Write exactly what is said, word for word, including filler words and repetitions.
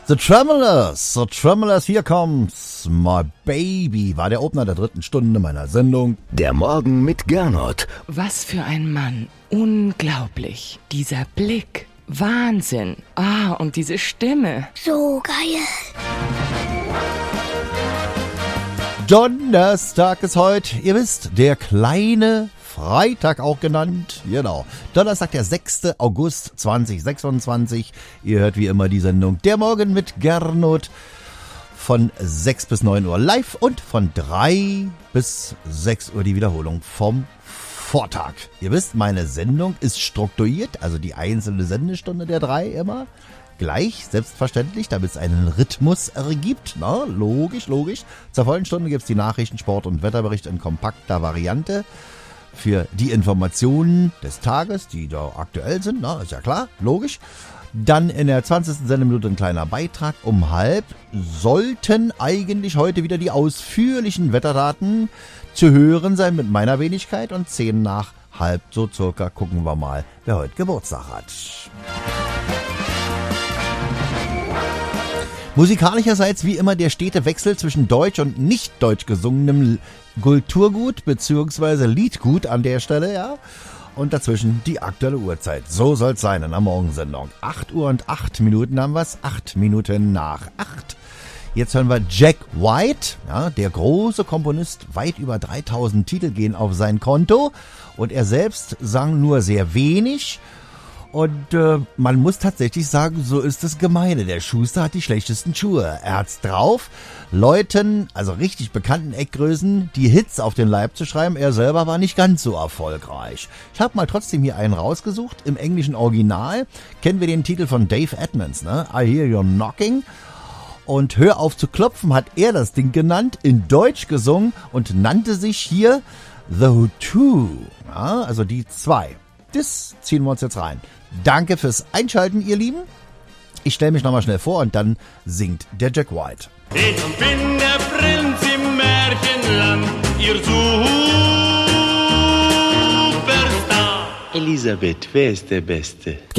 The Tremolers, The Tremolers, hier kommt's, My Baby, war der Opener der dritten Stunde meiner Sendung. Der Morgen mit Gernot. Was für ein Mann, unglaublich, dieser Blick, Wahnsinn, ah, und diese Stimme. So geil. Donnerstag ist heute, ihr wisst, der kleine Freitag auch genannt, genau. Donnerstag, der sechster August zweitausendsechsundzwanzig. Ihr hört wie immer die Sendung Der Morgen mit Gernot von sechs bis neun Uhr live und von drei bis sechs Uhr die Wiederholung vom Vortag. Ihr wisst, meine Sendung ist strukturiert, also die einzelne Sendestunde der drei immer gleich, selbstverständlich, damit es einen Rhythmus ergibt. Na, logisch, logisch. Zur vollen Stunde gibt es die Nachrichten, Sport und Wetterbericht in kompakter Variante. Für die Informationen des Tages, die da aktuell sind, na, ist ja klar, logisch. Dann in der zwanzigsten Sendeminute ein kleiner Beitrag. Um halb sollten eigentlich heute wieder die ausführlichen Wetterdaten zu hören sein mit meiner Wenigkeit. Und zehn nach halb so circa gucken wir mal, wer heute Geburtstag hat. Musikalischerseits wie immer der stete Wechsel zwischen deutsch und nicht deutsch gesungenem Kulturgut bzw. Liedgut an der Stelle, ja. Und dazwischen die aktuelle Uhrzeit. So soll's sein in der Morgensendung. acht Uhr und acht Minuten haben wir's. acht Minuten nach acht. Jetzt hören wir Jack White, ja, der große Komponist. Weit über dreitausend Titel gehen auf sein Konto. Und er selbst sang nur sehr wenig. Und äh, man muss tatsächlich sagen, so ist es gemeine. Der Schuster hat die schlechtesten Schuhe. Er hat's drauf, Leuten, also richtig bekannten Eckgrößen, die Hits auf den Leib zu schreiben. Er selber war nicht ganz so erfolgreich. Ich habe mal trotzdem hier einen rausgesucht. Im englischen Original kennen wir den Titel von Dave Edmunds, ne? I Hear You Knocking. Und Hör auf zu klopfen hat er das Ding genannt, in Deutsch gesungen und nannte sich hier The Two. Ja, also die zwei. Das ziehen wir uns jetzt rein. Danke fürs Einschalten, ihr Lieben. Ich stelle mich nochmal schnell vor und dann singt der Jack White. Ich bin der Prinz im Märchenland, ihr Superstar. Elisabeth, wer ist der Beste?